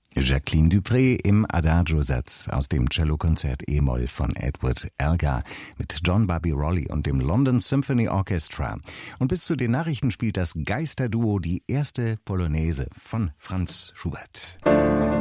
Jacqueline du Pré im Adagio-Satz aus dem Cellokonzert E-Moll von Edward Elgar mit John Barbirolli und dem London Symphony Orchestra. Und bis zu den Nachrichten spielt das Geisterduo die erste Polonaise von Franz Schubert.